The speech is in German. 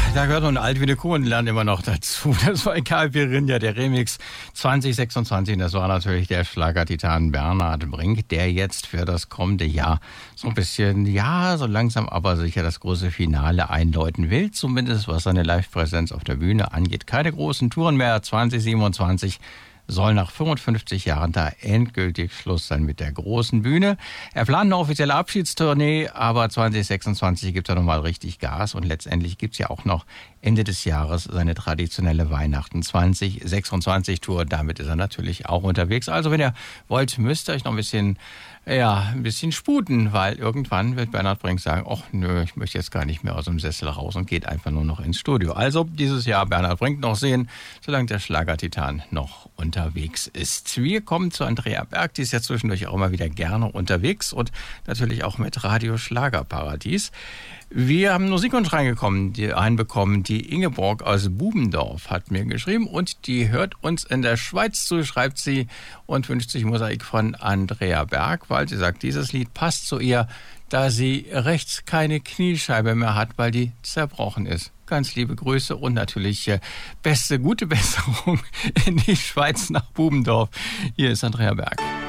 da gehört noch ein alt wie eine Kuh und lernt immer noch dazu. Das war Karl Pirinha, der Remix 2026. Das war natürlich der Schlagertitan Bernhard Brink, der jetzt für das kommende Jahr so ein bisschen, ja, so langsam aber sicher das große Finale einläuten will. Zumindest was seine Live-Präsenz auf der Bühne angeht. Keine großen Touren mehr. 2027 soll nach 55 Jahren da endgültig Schluss sein mit der großen Bühne. Er plant eine offizielle Abschiedstournee, aber 2026 gibt er nochmal richtig Gas und letztendlich gibt's ja auch noch Ende des Jahres seine traditionelle Weihnachten 2026 Tour. Damit ist er natürlich auch unterwegs. Also wenn ihr wollt, müsst ihr euch noch ein bisschen sputen, weil irgendwann wird Bernhard Brink sagen, ach nö, ich möchte jetzt gar nicht mehr aus dem Sessel raus und geht einfach nur noch ins Studio. Also dieses Jahr Bernhard Brink noch sehen, solange der Schlagertitan noch unterwegs ist. Wir kommen zu Andrea Berg, die ist ja zwischendurch auch immer wieder gerne unterwegs und natürlich auch mit Radio Schlagerparadies. Wir haben Musikwunsch einbekommen. Die Ingeborg aus Bubendorf hat mir geschrieben und die hört uns in der Schweiz zu, schreibt sie, und wünscht sich Mosaik von Andrea Berg, weil sie sagt, dieses Lied passt zu ihr, da sie rechts keine Kniescheibe mehr hat, weil die zerbrochen ist. Ganz liebe Grüße und natürlich gute Besserung in die Schweiz nach Bubendorf. Hier ist Andrea Berg.